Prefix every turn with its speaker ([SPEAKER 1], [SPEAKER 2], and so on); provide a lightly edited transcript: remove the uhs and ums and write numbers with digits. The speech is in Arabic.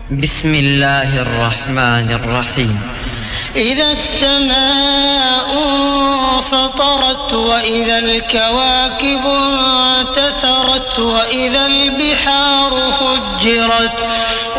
[SPEAKER 1] بسم الله الرحمن الرحيم.
[SPEAKER 2] إذا السماء انفطرت وإذا الكواكب انتثرت وإذا البحار فجرت